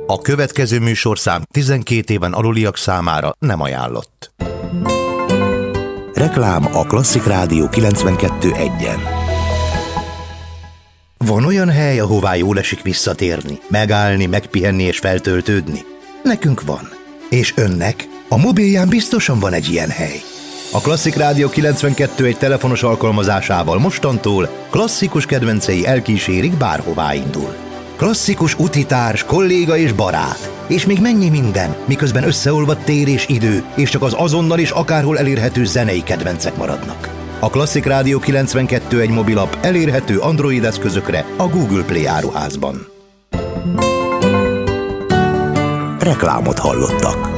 A következő műsorszám 12 éven aluliak számára nem ajánlott. Reklám a Klasszik Rádió 92.1-en. Van olyan hely, ahová jól esik visszatérni, megállni, megpihenni és feltöltődni? Nekünk van. És önnek? A mobilján biztosan van egy ilyen hely. A Klasszik Rádió 92.1 telefonos alkalmazásával mostantól klasszikus kedvencei elkísérik, bárhová indul. Klasszikus utitárs, kolléga és barát. És még mennyi minden, miközben összeolvadt tér és idő, és csak az azonnal és akárhol elérhető zenei kedvencek maradnak. A Klasszik Rádió 92.1 mobilap elérhető Android eszközökre a Google Play áruházban. Reklámot hallottak.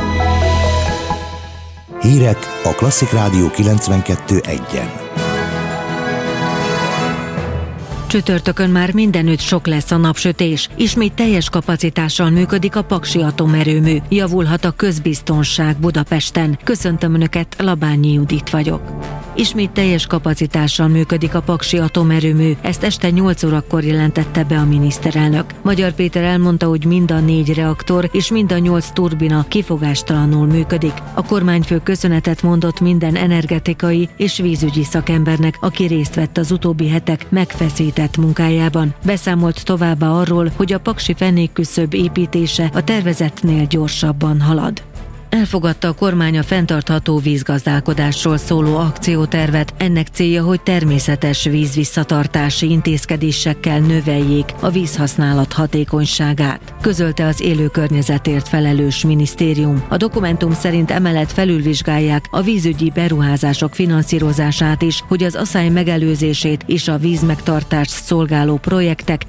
Hírek a Klasszik Rádió 92.1-en. Csütörtökön már mindenütt sok lesz a napsütés. Ismét teljes kapacitással működik a Paksi atomerőmű. Javulhat a közbiztonság Budapesten. Köszöntöm Önöket, Labányi Judit vagyok. Ismét teljes kapacitással működik a Paksi atomerőmű, ezt este 8 órakor jelentette be a miniszterelnök. Magyar Péter elmondta, hogy mind a 4 reaktor és mind a 8 turbina kifogástalanul működik. A kormányfő köszönetet mondott minden energetikai és vízügyi szakembernek, aki részt vett az utóbbi hetek megfeszített munkájában. Beszámolt továbbá arról, hogy a paksi fenékküszöb építése a tervezettnél gyorsabban halad. Elfogadta a kormány a fenntartható vízgazdálkodásról szóló akciótervet. Ennek célja, hogy természetes vízvisszatartási intézkedésekkel növeljék a vízhasználat hatékonyságát, közölte az élő környezetért felelős minisztérium. A dokumentum szerint emellett felülvizsgálják a vízügyi beruházások finanszírozását is, hogy az aszály megelőzését és a vízmegtartást szolgáló projektek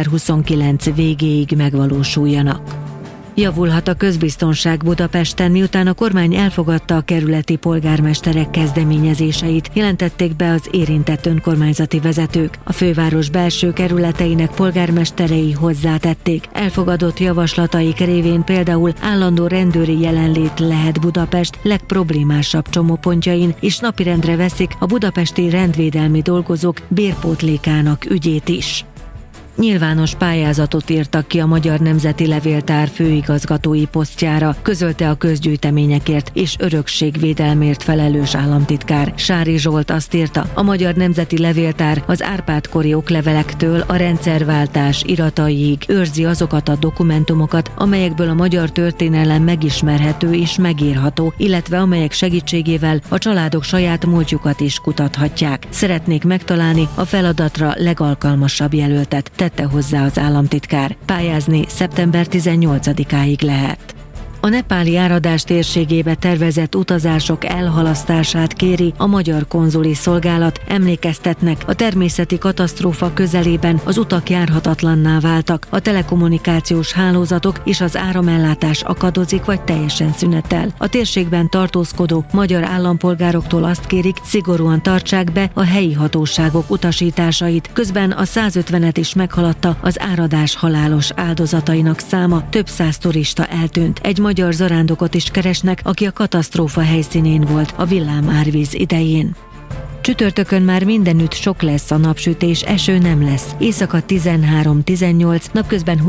2029 végéig megvalósuljanak. Javulhat a közbiztonság Budapesten, miután a kormány elfogadta a kerületi polgármesterek kezdeményezéseit, jelentették be az érintett önkormányzati vezetők. A főváros belső kerületeinek polgármesterei hozzátették. Elfogadott javaslataik révén például állandó rendőri jelenlét lehet Budapest legproblémásabb csomópontjain, és napirendre veszik a budapesti rendvédelmi dolgozók bérpótlékának ügyét is. Nyilvános pályázatot írtak ki a Magyar Nemzeti Levéltár főigazgatói posztjára, közölte a közgyűjteményekért és örökségvédelmért felelős államtitkár. Sári Zsolt azt írta, a Magyar Nemzeti Levéltár az Árpád-kori oklevelektől a rendszerváltás irataiig őrzi azokat a dokumentumokat, amelyekből a magyar történelem megismerhető és megírható, illetve amelyek segítségével a családok saját múltjukat is kutathatják. Szeretnék megtalálni a feladatra legalkalmasabb jelöltet, tette hozzá az államtitkár. Pályázni szeptember 18-áig lehet. A nepáli áradás térségébe tervezett utazások elhalasztását kéri a Magyar Konzuli Szolgálat. Emlékeztetnek, a természeti katasztrófa közelében az utak járhatatlanná váltak, a telekommunikációs hálózatok és az áramellátás akadozik vagy teljesen szünetel. A térségben tartózkodó magyar állampolgároktól azt kérik, szigorúan tartsák be a helyi hatóságok utasításait. Közben a 150-et is meghaladta az áradás halálos áldozatainak száma, több száz turista eltűnt. Egy magyar zarándokot is keresnek, aki a katasztrófa helyszínén volt a villámárvíz idején. Csütörtökön már mindenütt sok lesz a napsütés, eső nem lesz. Éjszaka 13-18, napközben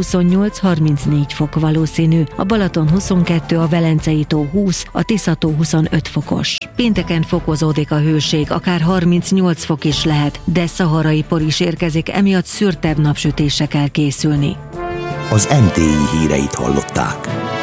28-34 fok valószínű. A Balaton 22, a Velencei tó 20, a Tisza tó 25 fokos. Pénteken fokozódik a hőség, akár 38 fok is lehet, de szaharai por is érkezik, emiatt szürtebb napsütésre kell készülni. Az MTI híreit hallották.